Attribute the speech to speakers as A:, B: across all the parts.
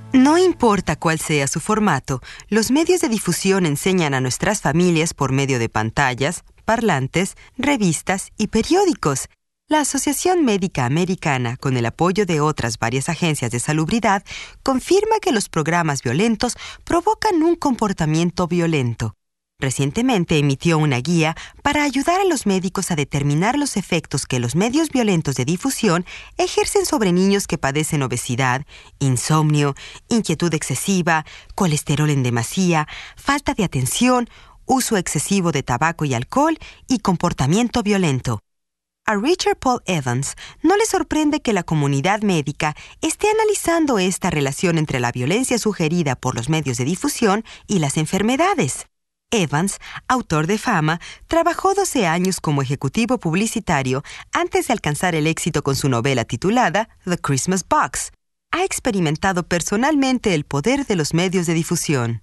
A: No importa cuál sea su formato, los medios de difusión enseñan a nuestras familias por medio de pantallas, parlantes, revistas y periódicos. La Asociación Médica Americana, con el apoyo de otras varias agencias de salubridad, confirma que los programas violentos provocan un comportamiento violento. Recientemente emitió una guía para ayudar a los médicos a determinar los efectos que los medios violentos de difusión ejercen sobre niños que padecen obesidad, insomnio, inquietud excesiva, colesterol en demasía, falta de atención, uso excesivo de tabaco y alcohol y comportamiento violento. A Richard Paul Evans no le sorprende que la comunidad médica esté analizando esta relación entre la violencia sugerida por los medios de difusión y las enfermedades. Evans, autor de fama, trabajó 12 años como ejecutivo publicitario antes de alcanzar el éxito con su novela titulada The Christmas Box. Ha experimentado personalmente el poder de los medios de difusión.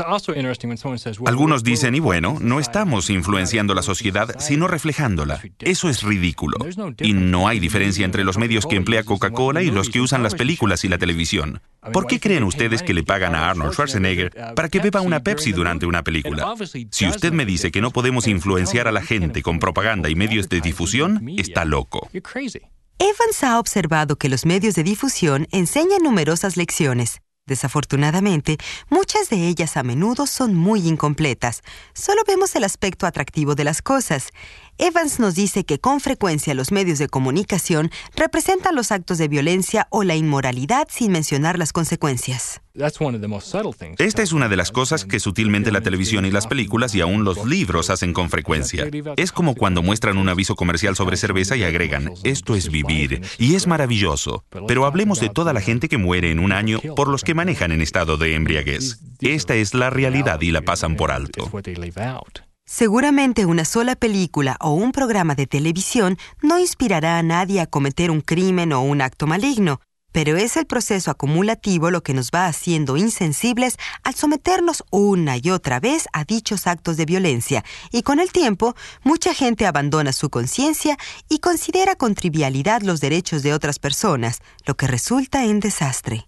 B: Algunos dicen, y bueno, no estamos influenciando la sociedad, sino reflejándola. Eso es ridículo. Y no hay diferencia entre los medios que emplea Coca-Cola y los que usan las películas y la televisión. ¿Por qué creen ustedes que le pagan a Arnold Schwarzenegger para que beba una Pepsi durante una película? Si usted me dice que no podemos influenciar a la gente con propaganda y medios de difusión, está loco.
A: Evans ha observado que los medios de difusión enseñan numerosas lecciones. Desafortunadamente, muchas de ellas a menudo son muy incompletas. Solo vemos el aspecto atractivo de las cosas. Evans nos dice que con frecuencia los medios de comunicación representan los actos de violencia o la inmoralidad sin mencionar las consecuencias.
B: Esta es una de las cosas que sutilmente la televisión y las películas y aún los libros hacen con frecuencia. Es como cuando muestran un aviso comercial sobre cerveza y agregan, esto es vivir, y es maravilloso. Pero hablemos de toda la gente que muere en un año por los que manejan en estado de embriaguez. Esta es la realidad y la pasan por alto.
A: Seguramente una sola película o un programa de televisión no inspirará a nadie a cometer un crimen o un acto maligno, pero es el proceso acumulativo lo que nos va haciendo insensibles al someternos una y otra vez a dichos actos de violencia, y con el tiempo, mucha gente abandona su conciencia y considera con trivialidad los derechos de otras personas, lo que resulta en desastre.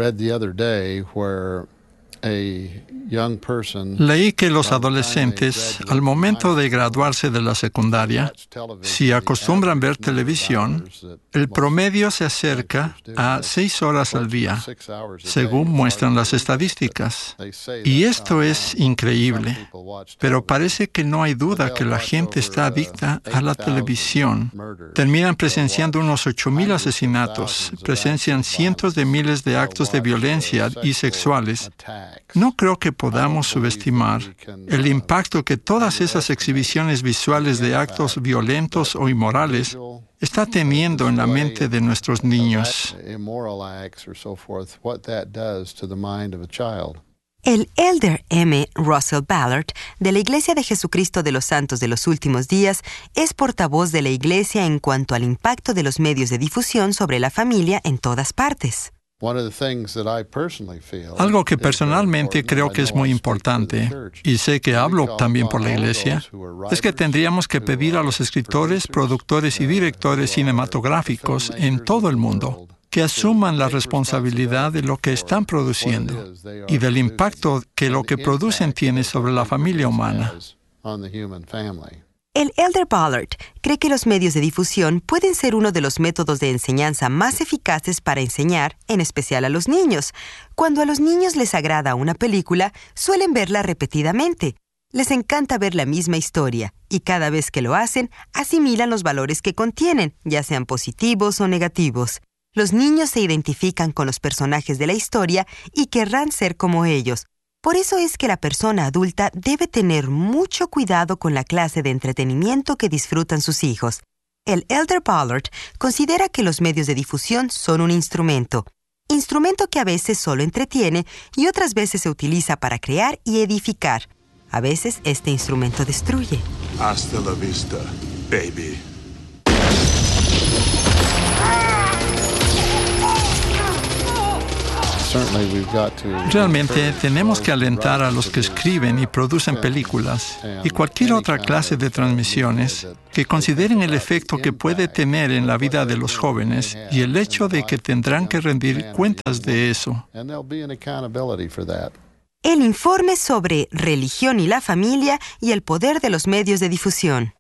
C: Leí que los adolescentes, al momento de graduarse de la secundaria, si acostumbran ver televisión, el promedio se acerca a 6 horas al día, según muestran las estadísticas. Y esto es increíble, pero parece que no hay duda que la gente está adicta a la televisión. Terminan presenciando unos 8,000 asesinatos, presencian cientos de miles de actos de violencia y sexuales. No creo que podamos subestimar el impacto que todas esas exhibiciones visuales de actos violentos o inmorales está teniendo en la mente de nuestros niños.
A: El Elder M. Russell Ballard, de la Iglesia de Jesucristo de los Santos de los Últimos Días, es portavoz de la Iglesia en cuanto al impacto de los medios de difusión sobre la familia en todas partes.
C: Algo que personalmente creo que es muy importante, y sé que hablo también por la Iglesia, es que tendríamos que pedir a los escritores, productores y directores cinematográficos en todo el mundo que asuman la responsabilidad de lo que están produciendo y del impacto que lo que producen tiene sobre la familia humana.
A: El Elder Ballard cree que los medios de difusión pueden ser uno de los métodos de enseñanza más eficaces para enseñar, en especial a los niños. Cuando a los niños les agrada una película, suelen verla repetidamente. Les encanta ver la misma historia, y cada vez que lo hacen, asimilan los valores que contienen, ya sean positivos o negativos. Los niños se identifican con los personajes de la historia y querrán ser como ellos. Por eso es que la persona adulta debe tener mucho cuidado con la clase de entretenimiento que disfrutan sus hijos. El Elder Ballard considera que los medios de difusión son un instrumento que a veces solo entretiene y otras veces se utiliza para crear y edificar. A veces este instrumento destruye.
D: Hasta la vista, baby.
C: Realmente tenemos que alentar a los que escriben y producen películas y cualquier otra clase de transmisiones que consideren el efecto que puede tener en la vida de los jóvenes y el hecho de que tendrán que rendir cuentas de eso.
A: El informe sobre religión y la familia y el poder de los medios de difusión.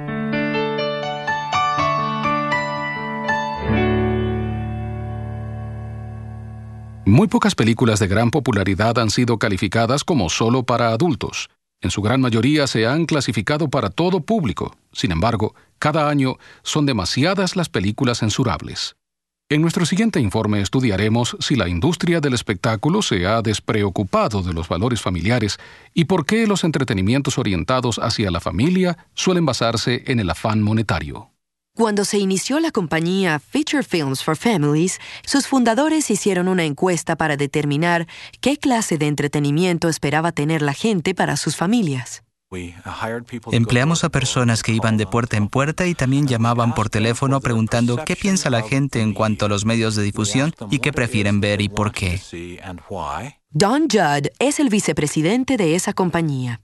E: Muy pocas películas de gran popularidad han sido calificadas como solo para adultos. En su gran mayoría se han clasificado para todo público. Sin embargo, cada año son demasiadas las películas censurables. En nuestro siguiente informe estudiaremos si la industria del espectáculo se ha despreocupado de los valores familiares y por qué los entretenimientos orientados hacia la familia suelen basarse en el afán monetario.
F: Cuando se inició la compañía Feature Films for Families, sus fundadores hicieron una encuesta para determinar qué clase de entretenimiento esperaba tener la gente para sus familias.
G: Empleamos a personas que iban de puerta en puerta y también llamaban por teléfono preguntando qué piensa la gente en cuanto a los medios de difusión y qué prefieren ver y por qué.
F: Don Judd es el vicepresidente de esa compañía.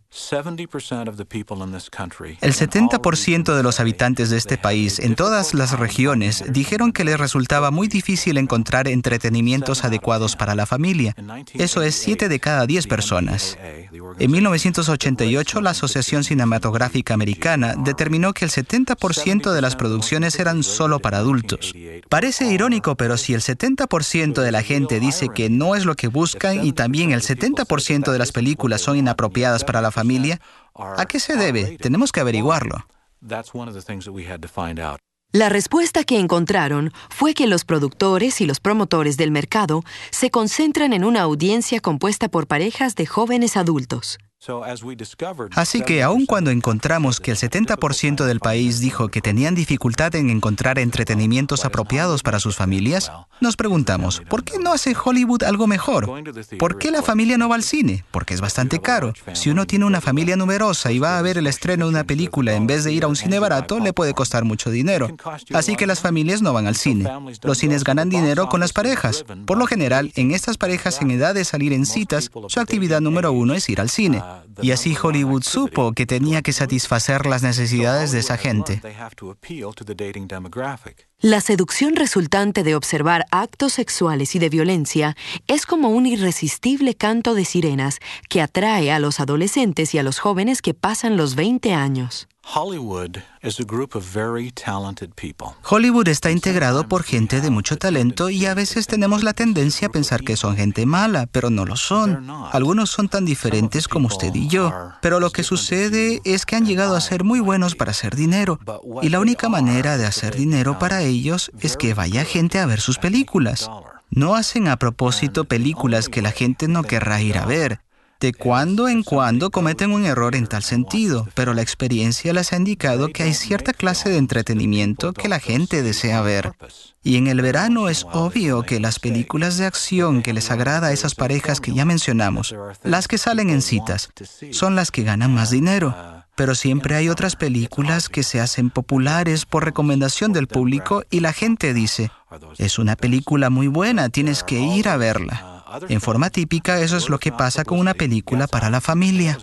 G: El 70% de los habitantes de este país, en todas las regiones, dijeron que les resultaba muy difícil encontrar entretenimientos adecuados para la familia. Eso es 7 de cada 10 personas. En 1988, la Asociación Cinematográfica Americana determinó que el 70% de las producciones eran solo para adultos. Parece irónico, pero si el 70% de la gente dice que no es lo que buscan y también el 70% de las películas son inapropiadas para la familia, ¿a qué se debe? Tenemos que averiguarlo.
F: La respuesta que encontraron fue que los productores y los promotores del mercado se concentran en una audiencia compuesta por parejas de jóvenes adultos.
G: Así que aun cuando encontramos que el 70% del país dijo que tenían dificultad en encontrar entretenimientos apropiados para sus familias, nos preguntamos, ¿por qué no hace Hollywood algo mejor? ¿Por qué la familia no va al cine? Porque es bastante caro. Si uno tiene una familia numerosa y va a ver el estreno de una película en vez de ir a un cine barato, le puede costar mucho dinero. Así que las familias no van al cine. Los cines ganan dinero con las parejas. Por lo general, en estas parejas en edad de salir en citas, su actividad número 1 es ir al cine. Y así Hollywood supo que tenía que satisfacer las necesidades de esa gente.
F: La seducción resultante de observar actos sexuales y de violencia es como un irresistible canto de sirenas que atrae a los adolescentes y a los jóvenes que pasan los 20 años.
G: Hollywood está integrado por gente de mucho talento y a veces tenemos la tendencia a pensar que son gente mala, pero no lo son. Algunos son tan diferentes como usted y yo, pero lo que sucede es que han llegado a ser muy buenos para hacer dinero, y la única manera de hacer dinero para ellos es que vaya gente a ver sus películas. No hacen a propósito películas que la gente no querrá ir a ver. De cuando en cuando cometen un error en tal sentido, pero la experiencia les ha indicado que hay cierta clase de entretenimiento que la gente desea ver. Y en el verano es obvio que las películas de acción que les agrada a esas parejas que ya mencionamos, las que salen en citas, son las que ganan más dinero. Pero siempre hay otras películas que se hacen populares por recomendación del público y la gente dice, es una película muy buena, tienes que ir a verla. En forma típica, eso es lo que pasa con una película para la familia.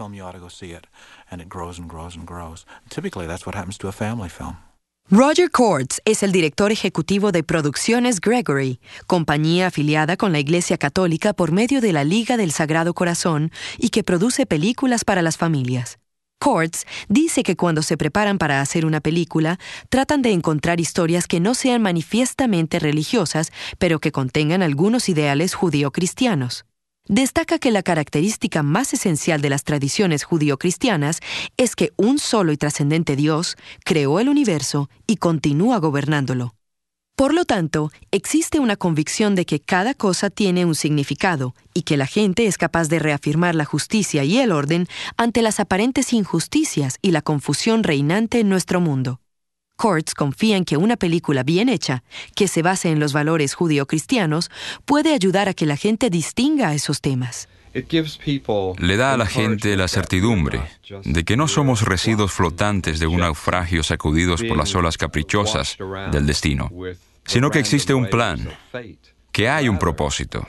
F: Roger Cords es el director ejecutivo de Producciones Gregory, compañía afiliada con la Iglesia Católica por medio de la Liga del Sagrado Corazón y que produce películas para las familias. Cords dice que cuando se preparan para hacer una película, tratan de encontrar historias que no sean manifiestamente religiosas, pero que contengan algunos ideales judío-cristianos. Destaca que la característica más esencial de las tradiciones judío-cristianas es que un solo y trascendente Dios creó el universo y continúa gobernándolo. Por lo tanto, existe una convicción de que cada cosa tiene un significado y que la gente es capaz de reafirmar la justicia y el orden ante las aparentes injusticias y la confusión reinante en nuestro mundo. Cords confía en que una película bien hecha, que se base en los valores judío-cristianos, puede ayudar a que la gente distinga esos temas.
H: Le da a la gente la certidumbre de que no somos residuos flotantes de un naufragio sacudidos por las olas caprichosas del destino, sino que existe un plan que hay un propósito.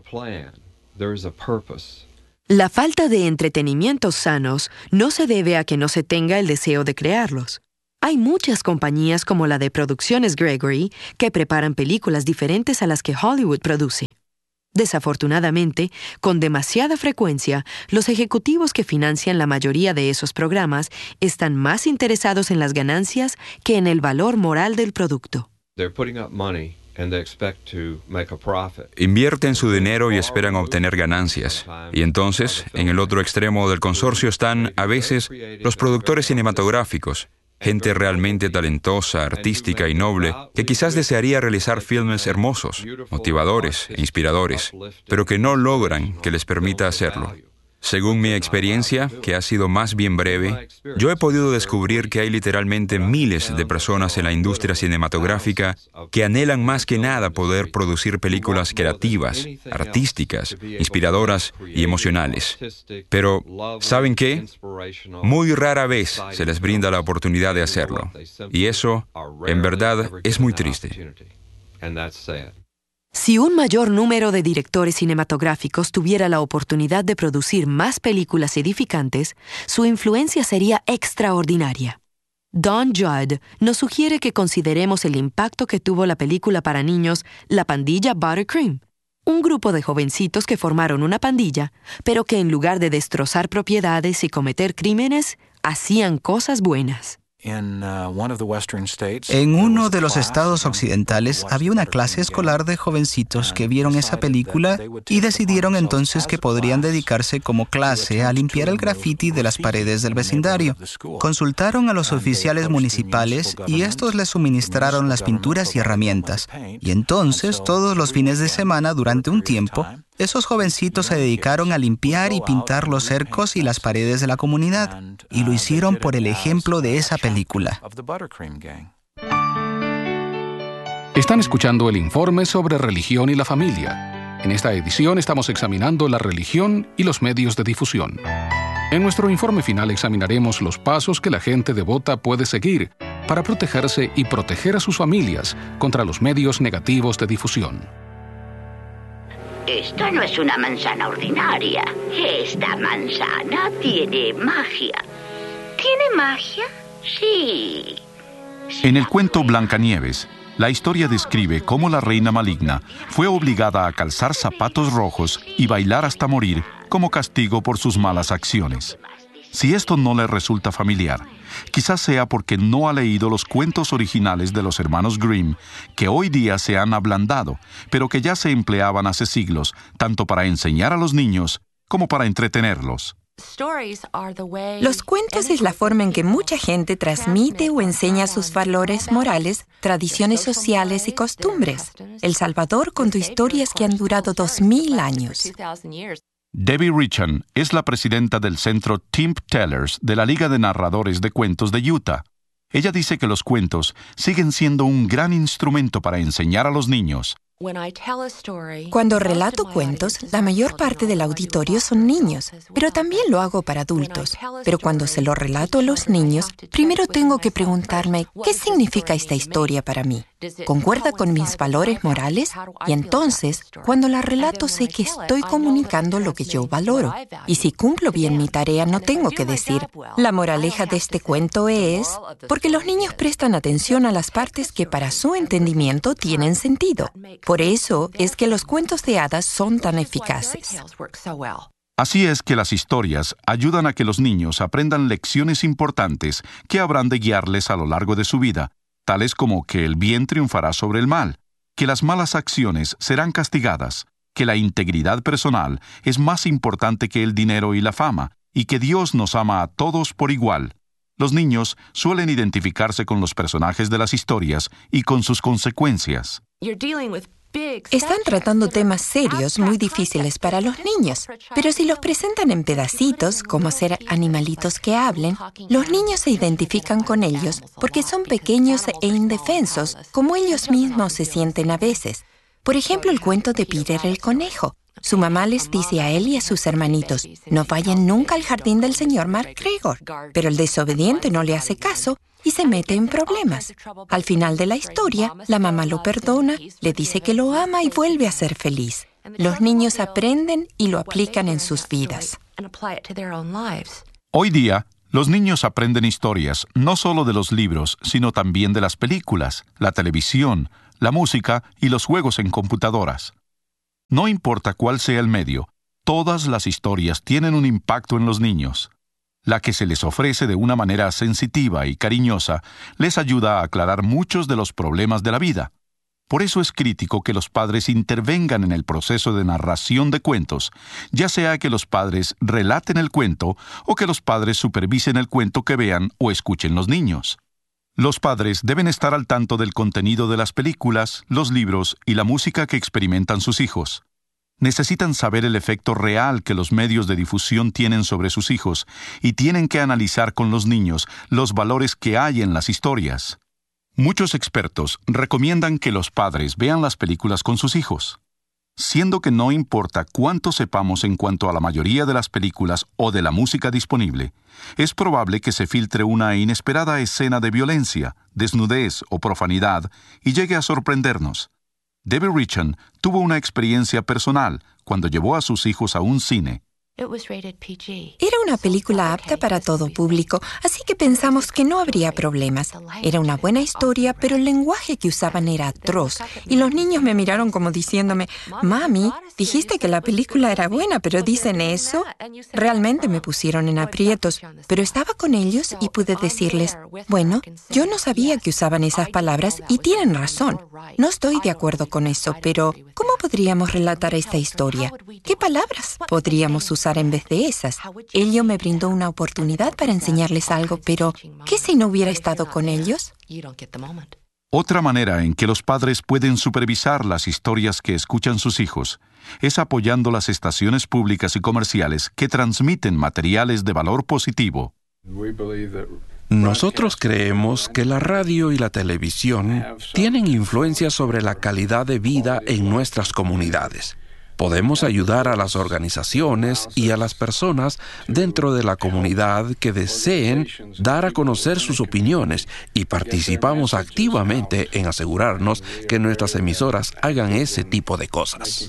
F: La falta de entretenimientos sanos no se debe a que no se tenga el deseo de crearlos. Hay muchas compañías como la de Producciones Gregory que preparan películas diferentes a las que Hollywood produce. Desafortunadamente, con demasiada frecuencia, los ejecutivos que financian la mayoría de esos programas están más interesados en las ganancias que en el valor moral del producto.
H: Invierten su dinero y esperan obtener ganancias. Y entonces, en el otro extremo del consorcio están, a veces, los productores cinematográficos, gente realmente talentosa, artística y noble, que quizás desearía realizar filmes hermosos, motivadores e inspiradores, pero que no logran que les permita hacerlo. Según mi experiencia, que ha sido más bien breve, yo he podido descubrir que hay literalmente miles de personas en la industria cinematográfica que anhelan más que nada poder producir películas creativas, artísticas, inspiradoras y emocionales. Pero, ¿saben qué? Muy rara vez se les brinda la oportunidad de hacerlo. Y eso, en verdad, es muy triste.
F: Si un mayor número de directores cinematográficos tuviera la oportunidad de producir más películas edificantes, su influencia sería extraordinaria. Don Judd nos sugiere que consideremos el impacto que tuvo la película para niños La Pandilla Buttercream, un grupo de jovencitos que formaron una pandilla, pero que en lugar de destrozar propiedades y cometer crímenes, hacían cosas buenas.
G: En uno de los estados occidentales había una clase escolar de jovencitos que vieron esa película y decidieron entonces que podrían dedicarse como clase a limpiar el grafiti de las paredes del vecindario. Consultaron a los oficiales municipales y estos les suministraron las pinturas y herramientas. Y entonces, todos los fines de semana, durante un tiempo, esos jovencitos se dedicaron a limpiar y pintar los cercos y las paredes de la comunidad, y lo hicieron por el ejemplo de esa película.
E: Están escuchando el informe sobre religión y la familia. En esta edición estamos examinando la religión y los medios de difusión. En nuestro informe final examinaremos los pasos que la gente devota puede seguir para protegerse y proteger a sus familias contra los medios negativos de difusión.
I: Esta no es una manzana ordinaria. Esta manzana tiene magia. ¿Tiene magia? Sí.
J: En el cuento Blancanieves, la historia describe cómo la reina maligna fue obligada a calzar zapatos rojos y bailar hasta morir como castigo por sus malas acciones. Si esto no le resulta familiar, quizás sea porque no ha leído los cuentos originales de los hermanos Grimm, que hoy día se han ablandado, pero que ya se empleaban hace siglos, tanto para enseñar a los niños como para entretenerlos.
K: Los cuentos es la forma en que mucha gente transmite o enseña sus valores morales, tradiciones sociales y costumbres. El Salvador contó historias que han durado 2000 años.
J: Debbie Richan es la presidenta del centro Tim Tellers de la Liga de Narradores de Cuentos de Utah. Ella dice que los cuentos siguen siendo un gran instrumento para enseñar a los niños.
K: Cuando relato cuentos, la mayor parte del auditorio son niños, pero también lo hago para adultos. Pero cuando se lo relato a los niños, primero tengo que preguntarme, ¿qué significa esta historia para mí? ¿Concuerda con mis valores morales? Y entonces, cuando la relato, sé que estoy comunicando lo que yo valoro. Y si cumplo bien mi tarea, no tengo que decir, la moraleja de este cuento es... Porque los niños prestan atención a las partes que para su entendimiento tienen sentido. Por eso es que los cuentos de hadas son tan eficaces.
J: Así es que las historias ayudan a que los niños aprendan lecciones importantes que habrán de guiarles a lo largo de su vida, tales como que el bien triunfará sobre el mal, que las malas acciones serán castigadas, que la integridad personal es más importante que el dinero y la fama, y que Dios nos ama a todos por igual. Los niños suelen identificarse con los personajes de las historias y con sus consecuencias.
K: Están tratando temas serios muy difíciles para los niños, pero si los presentan en pedacitos, como ser animalitos que hablen, los niños se identifican con ellos porque son pequeños e indefensos, como ellos mismos se sienten a veces. Por ejemplo, el cuento de Peter el conejo. Su mamá les dice a él y a sus hermanitos, no vayan nunca al jardín del señor McGregor. Pero el desobediente no le hace caso y se mete en problemas. Al final de la historia, la mamá lo perdona, le dice que lo ama y vuelve a ser feliz. Los niños aprenden y lo aplican en sus vidas.
J: Hoy día, los niños aprenden historias no solo de los libros, sino también de las películas, la televisión, la música y los juegos en computadoras. No importa cuál sea el medio, todas las historias tienen un impacto en los niños. La que se les ofrece de una manera sensitiva y cariñosa les ayuda a aclarar muchos de los problemas de la vida. Por eso es crítico que los padres intervengan en el proceso de narración de cuentos, ya sea que los padres relaten el cuento o que los padres supervisen el cuento que vean o escuchen los niños. Los padres deben estar al tanto del contenido de las películas, los libros y la música que experimentan sus hijos. Necesitan saber el efecto real que los medios de difusión tienen sobre sus hijos y tienen que analizar con los niños los valores que hay en las historias. Muchos expertos recomiendan que los padres vean las películas con sus hijos. Siendo que no importa cuánto sepamos en cuanto a la mayoría de las películas o de la música disponible, es probable que se filtre una inesperada escena de violencia, desnudez o profanidad y llegue a sorprendernos. Debbie Richan tuvo una experiencia personal cuando llevó a sus hijos a un cine.
K: Era una película apta para todo público, así que pensamos que no habría problemas. Era una buena historia, pero el lenguaje que usaban era atroz. Y los niños me miraron como diciéndome, «Mami, dijiste que la película era buena, pero dicen eso». Realmente me pusieron en aprietos, pero estaba con ellos y pude decirles, «Bueno, yo no sabía que usaban esas palabras y tienen razón. No estoy de acuerdo con eso, pero ¿cómo podríamos relatar esta historia? ¿Qué palabras podríamos usar en vez de esas? Ello me brindó una oportunidad para enseñarles algo, pero ¿qué si no hubiera estado con ellos?
J: Otra manera en que los padres pueden supervisar las historias que escuchan sus hijos es apoyando las estaciones públicas y comerciales que transmiten materiales de valor positivo.
L: Nosotros creemos que la radio y la televisión tienen influencia sobre la calidad de vida en nuestras comunidades. Podemos ayudar a las organizaciones y a las personas dentro de la comunidad que deseen dar a conocer sus opiniones y participamos activamente en asegurarnos que nuestras emisoras hagan ese tipo de cosas.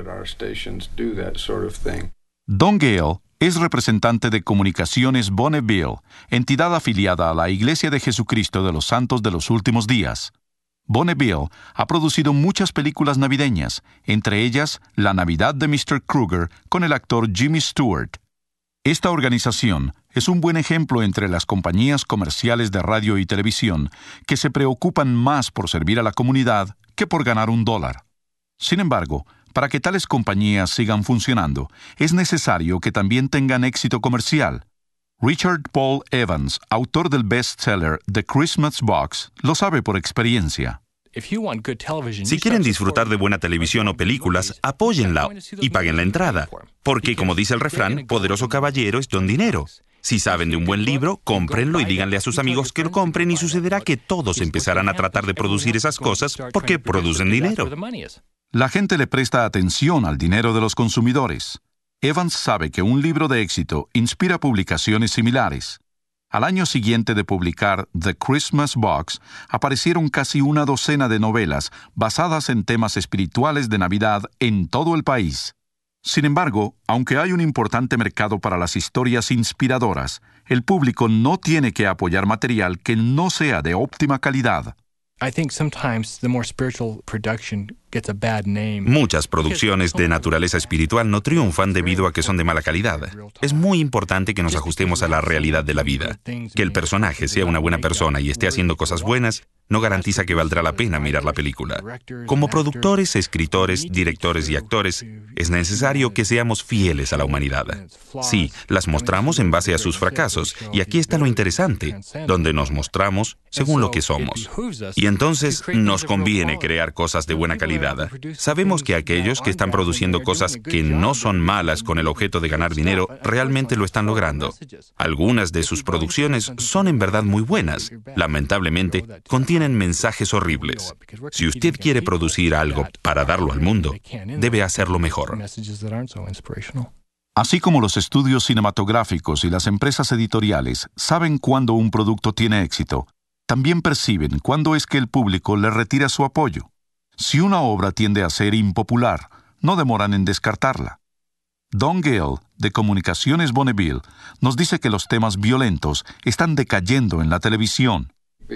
J: Don Gale es representante de Comunicaciones Bonneville, entidad afiliada a la Iglesia de Jesucristo de los Santos de los Últimos Días. Bonneville ha producido muchas películas navideñas, entre ellas La Navidad de Mr. Kruger con el actor Jimmy Stewart. Esta organización es un buen ejemplo entre las compañías comerciales de radio y televisión que se preocupan más por servir a la comunidad que por ganar $1. Sin embargo, para que tales compañías sigan funcionando, es necesario que también tengan éxito comercial. Richard Paul Evans, autor del bestseller The Christmas Box, lo sabe por experiencia.
B: Si quieren disfrutar de buena televisión o películas, apóyenla y paguen la entrada. Porque, como dice el refrán, poderoso caballero es don dinero. Si saben de un buen libro, cómprenlo y díganle a sus amigos que lo compren y sucederá que todos empezarán a tratar de producir esas cosas porque producen dinero.
J: La gente le presta atención al dinero de los consumidores. Evans sabe que un libro de éxito inspira publicaciones similares. Al año siguiente de publicar The Christmas Box, aparecieron casi una docena de novelas basadas en temas espirituales de Navidad en todo el país. Sin embargo, aunque hay un importante mercado para las historias inspiradoras, el público no tiene que apoyar material que no sea de óptima calidad.
B: Muchas producciones de naturaleza espiritual no triunfan debido a que son de mala calidad. Es muy importante que nos ajustemos a la realidad de la vida. Que el personaje sea una buena persona y esté haciendo cosas buenas no garantiza que valdrá la pena mirar la película. Como productores, escritores, directores y actores, es necesario que seamos fieles a la humanidad. Sí, las mostramos en base a sus fracasos, y aquí está lo interesante, donde nos mostramos según lo que somos. Y entonces nos conviene crear cosas de buena calidad realidad. Sabemos que aquellos que están produciendo cosas que no son malas con el objeto de ganar dinero, realmente lo están logrando. Algunas de sus producciones son en verdad muy buenas. Lamentablemente, contienen mensajes horribles. Si usted quiere producir algo para darlo al mundo, debe hacerlo mejor.
J: Así como los estudios cinematográficos y las empresas editoriales saben cuándo un producto tiene éxito, también perciben cuándo es que el público le retira su apoyo. Si una obra tiende a ser impopular, no demoran en descartarla. Don Gale, de Comunicaciones Bonneville, nos dice que los temas violentos están decayendo en la televisión.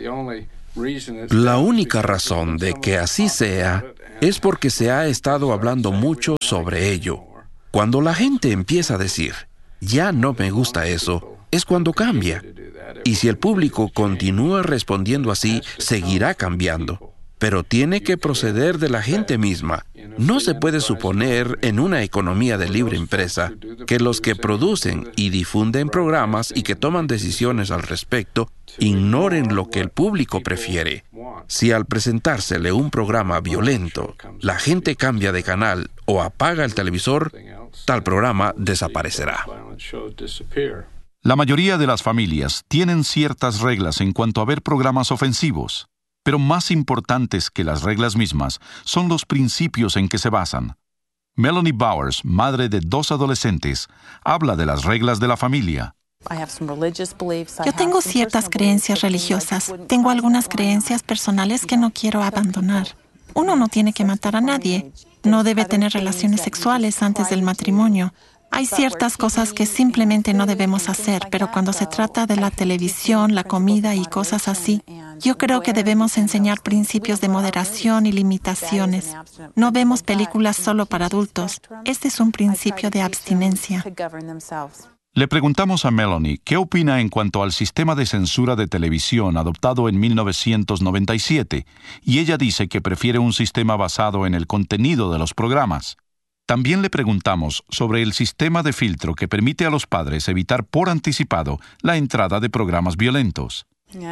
L: La única razón de que así sea es porque se ha estado hablando mucho sobre ello. Cuando la gente empieza a decir, ya no me gusta eso, es cuando cambia. Y si el público continúa respondiendo así, seguirá cambiando. Pero tiene que proceder de la gente misma. No se puede suponer en una economía de libre empresa que los que producen y difunden programas y que toman decisiones al respecto ignoren lo que el público prefiere. Si al presentársele un programa violento, la gente cambia de canal o apaga el televisor, tal programa desaparecerá.
J: La mayoría de las familias tienen ciertas reglas en cuanto a ver programas ofensivos, pero más importantes que las reglas mismas son los principios en que se basan. Melanie Bowers, madre de 2 adolescentes, habla de las reglas de la familia.
M: Yo tengo ciertas creencias religiosas. Tengo algunas creencias personales que no quiero abandonar. Uno no tiene que matar a nadie. No debe tener relaciones sexuales antes del matrimonio. Hay ciertas cosas que simplemente no debemos hacer, pero cuando se trata de la televisión, la comida y cosas así, yo creo que debemos enseñar principios de moderación y limitaciones. No vemos películas solo para adultos. Este es un principio de abstinencia.
J: Le preguntamos a Melanie qué opina en cuanto al sistema de censura de televisión adoptado en 1997, y ella dice que prefiere un sistema basado en el contenido de los programas. También le preguntamos sobre el sistema de filtro que permite a los padres evitar por anticipado la entrada de programas violentos.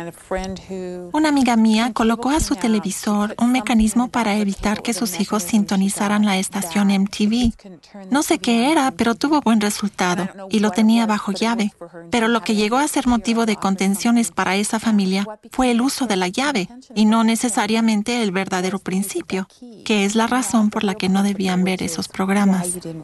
M: Una amiga mía colocó a su televisor un mecanismo para evitar que sus hijos sintonizaran la estación MTV. No sé qué era, pero tuvo buen resultado y lo tenía bajo llave. Pero lo que llegó a ser motivo de contenciones para esa familia fue el uso de la llave y no necesariamente el verdadero principio, que es la razón por la que no debían ver esos programas.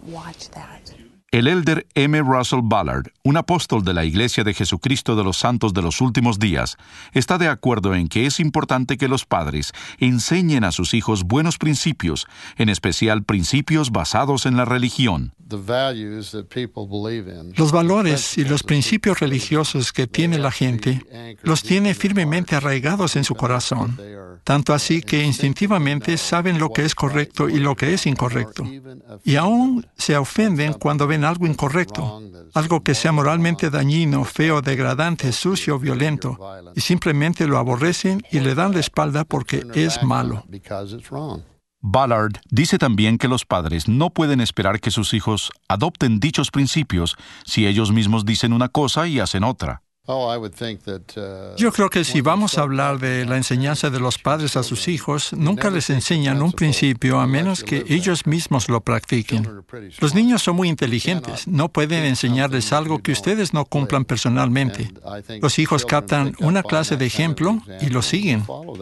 J: El elder M. Russell Ballard, un apóstol de la Iglesia de Jesucristo de los Santos de los Últimos Días, está de acuerdo en que es importante que los padres enseñen a sus hijos buenos principios, en especial principios basados en la religión.
C: Los valores y los principios religiosos que tiene la gente los tiene firmemente arraigados en su corazón, tanto así que instintivamente saben lo que es correcto y lo que es incorrecto. Y aún se ofenden cuando ven algo incorrecto, algo que sea moralmente dañino, feo, degradante, sucio, violento, y simplemente lo aborrecen y le dan la espalda porque es malo.
J: Ballard dice también que los padres no pueden esperar que sus hijos adopten dichos principios si ellos mismos dicen una cosa y hacen otra.
C: Yo creo que si vamos a hablar de la enseñanza de los padres a sus hijos, nunca les enseñan un principio a menos que ellos mismos lo practiquen. Los niños son muy inteligentes, no pueden enseñarles algo que ustedes no cumplan personalmente. Los hijos captan una clase de ejemplo y lo siguen.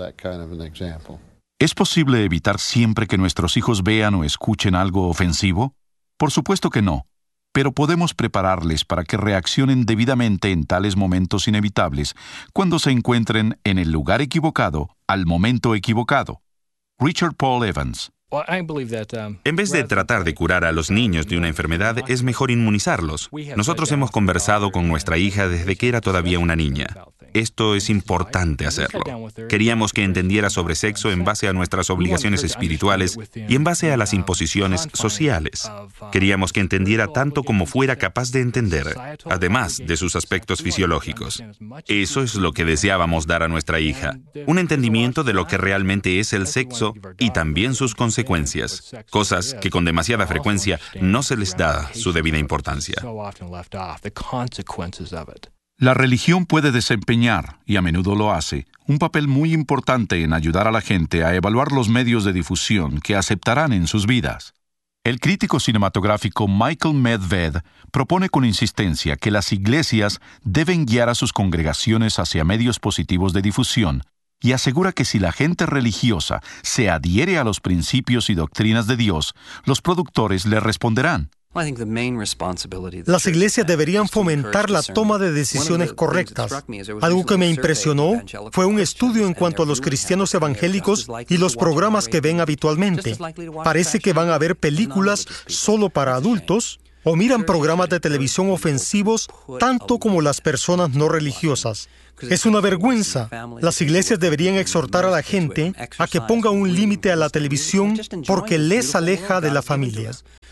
J: ¿Es posible evitar siempre que nuestros hijos vean o escuchen algo ofensivo? Por supuesto que no. Pero podemos prepararles para que reaccionen debidamente en tales momentos inevitables cuando se encuentren en el lugar equivocado, al momento equivocado. Richard Paul Evans.
B: En vez de tratar de curar a los niños de una enfermedad, es mejor inmunizarlos. Nosotros hemos conversado con nuestra hija desde que era todavía una niña. Esto es importante hacerlo. Queríamos que entendiera sobre sexo en base a nuestras obligaciones espirituales y en base a las imposiciones sociales. Queríamos que entendiera tanto como fuera capaz de entender, además de sus aspectos fisiológicos. Eso es lo que deseábamos dar a nuestra hija, un entendimiento de lo que realmente es el sexo y también sus consecuencias, cosas que con demasiada frecuencia no se les da su debida importancia.
J: La religión puede desempeñar, y a menudo lo hace, un papel muy importante en ayudar a la gente a evaluar los medios de difusión que aceptarán en sus vidas. El crítico cinematográfico Michael Medved propone con insistencia que las iglesias deben guiar a sus congregaciones hacia medios positivos de difusión y asegura que si la gente religiosa se adhiere a los principios y doctrinas de Dios, los productores le responderán.
N: Las iglesias deberían fomentar la toma de decisiones correctas. Algo que me impresionó fue un estudio en cuanto a los cristianos evangélicos y los programas que ven habitualmente. Parece que van a ver películas solo para adultos o miran programas de televisión ofensivos tanto como las personas no religiosas. Es una vergüenza. Las iglesias deberían exhortar a la gente a que ponga un límite a la televisión porque les aleja de la familia.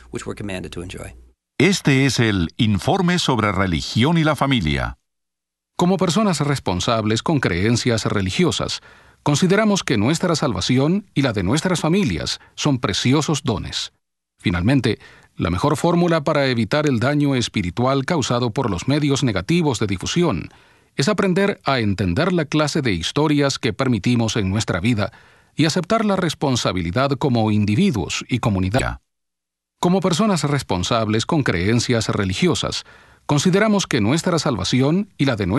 J: Este es el Informe sobre Religión y la Familia.
E: Como personas responsables con creencias religiosas, consideramos que nuestra salvación y la de nuestras familias son preciosos dones. Finalmente, la mejor fórmula para evitar el daño espiritual causado por los medios negativos de difusión es aprender a entender la clase de historias que permitimos en nuestra vida y aceptar la responsabilidad como individuos y comunidad. Como personas responsables con creencias religiosas, consideramos que nuestra salvación y la de